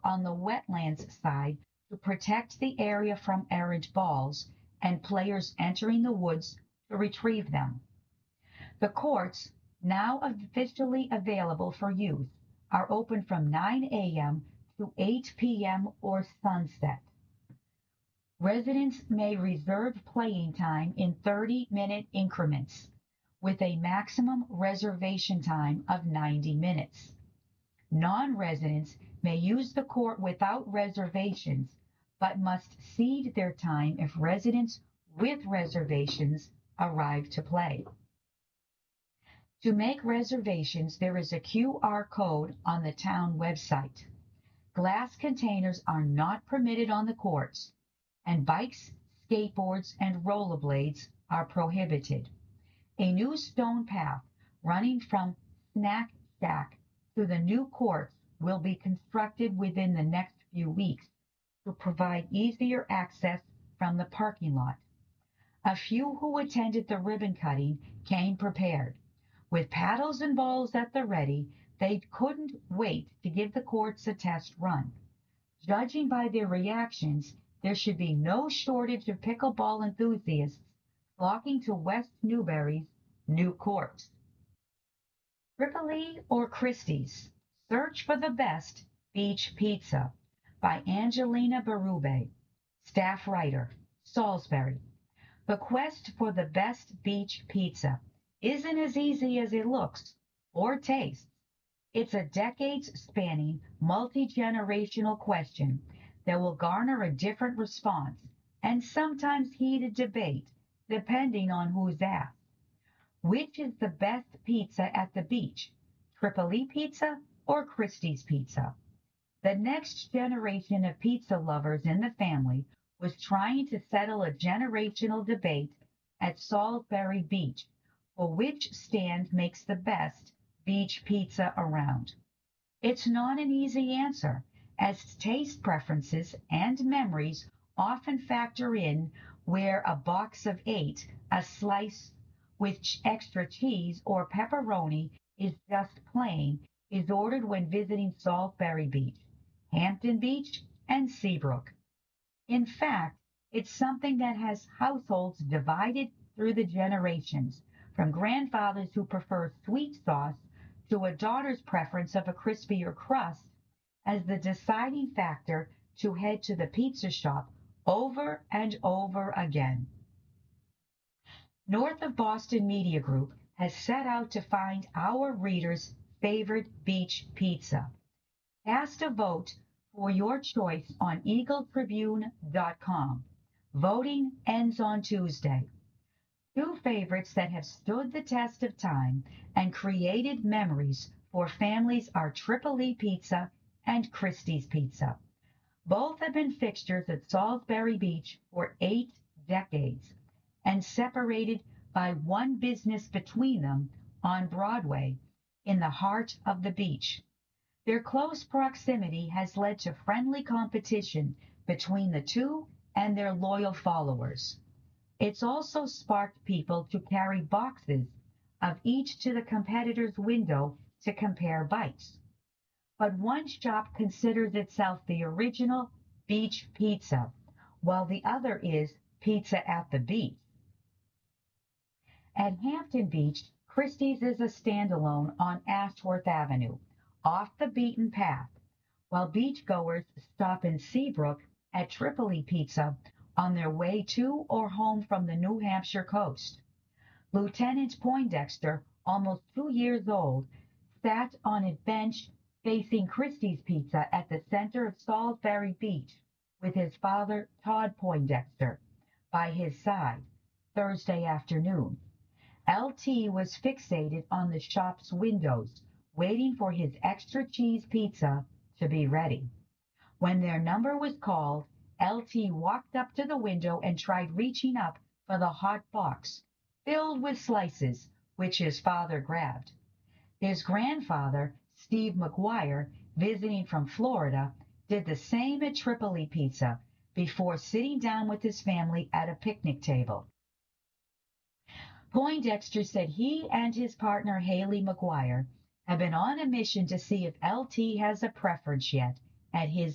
on the wetlands side to protect the area from errant balls and players entering the woods to retrieve them. The courts, now officially available for use, are open from 9 a.m. to 8 p.m. or sunset. Residents may reserve playing time in 30-minute increments, with a maximum reservation time of 90 minutes. Non-residents may use the court without reservations, but must cede their time if residents with reservations arrive to play. To make reservations, there is a QR code on the town website. Glass containers are not permitted on the courts, and bikes, skateboards, and rollerblades are prohibited. A new stone path running from Snack Shack to the new courts will be constructed within the next few weeks to provide easier access from the parking lot. A few who attended the ribbon cutting came prepared. With paddles and balls at the ready, they couldn't wait to give the courts a test run. Judging by their reactions, there should be no shortage of pickleball enthusiasts flocking to West Newbury's new courts. Tripoli or Christie's? Search for the best beach pizza by Angelina Berube, staff writer, Salisbury. The quest for the best beach pizza isn't as easy as it looks or tastes. It's a decades-spanning, multi-generational question that will garner a different response and sometimes heated debate depending on who's asked. Which is the best pizza at the beach, Tripoli pizza or Christie's pizza? The next generation of pizza lovers in the family was trying to settle a generational debate at Salisbury Beach for which stand makes the best beach pizza around. It's not an easy answer, as taste preferences and memories often factor in where a box of 8, a slice with extra cheese or pepperoni is just plain, is ordered when visiting Salisbury Beach, Hampton Beach, and Seabrook. In fact, it's something that has households divided through the generations, from grandfathers who prefer sweet sauce to a daughter's preference of a crispier crust as the deciding factor to head to the pizza shop over and over again. North of Boston Media Group has set out to find our readers' favorite beach pizza. Cast a vote for your choice on EagleTribune.com. Voting ends on Tuesday. Two favorites that have stood the test of time and created memories for families are Tripoli Pizza and Christie's Pizza. Both have been fixtures at Salisbury Beach for 8 decades and separated by one business between them on Broadway in the heart of the beach. Their close proximity has led to friendly competition between the two and their loyal followers. It's also sparked people to carry boxes of each to the competitor's window to compare bites. But one shop considers itself the original beach pizza, while the other is pizza at the beach. At Hampton Beach, Christie's is a standalone on Ashworth Avenue, off the beaten path, while beachgoers stop in Seabrook at Tripoli Pizza on their way to or home from the New Hampshire coast. Lieutenant Poindexter, almost 2 years old, sat on a bench facing Christie's Pizza at the center of Salisbury Beach with his father, Todd Poindexter, by his side Thursday afternoon. LT was fixated on the shop's windows, waiting for his extra cheese pizza to be ready. When their number was called, LT walked up to the window and tried reaching up for the hot box, filled with slices, which his father grabbed. His grandfather, Steve McGuire, visiting from Florida, did the same at Tripoli Pizza before sitting down with his family at a picnic table. Poindexter said he and his partner Haley McGuire have been on a mission to see if LT has a preference yet at his